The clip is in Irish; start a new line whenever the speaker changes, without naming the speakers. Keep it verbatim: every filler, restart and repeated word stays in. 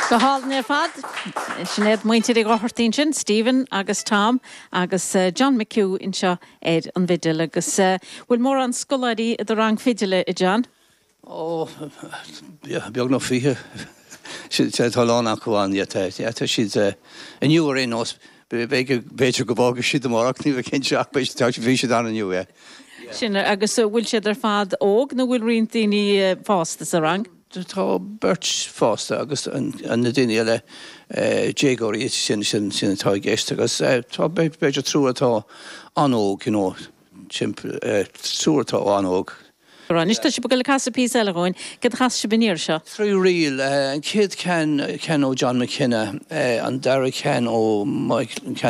Go háil ar fad, sinnéad muinte ag gáthirtín sin, Stephen agus Tom agus uh, John McHugh in seo éad an vidil agus uh, bhfuil mór an scoláirí a rang fidile i John?
Ó, beag nó fiche. Sé talán acuáin iete. Iete siad a nniuar é nás béidir go bága siad amach ní bh cin seach béis tá bhí siad an nniu é.
Sin agus bhfuil siad ar fad óg nó bhfuil rion daoine fástas a rang?
Tá beirt fásta agus an na daine eile dégóirí sin sin sin atá gceist agus tá beidir trú atá anóg trúirtá anóg.
Is tá si go le casa pí eile gáin, go chas se beníir seo?
Trú riil an céad cean ó John McKenna an dara cean ó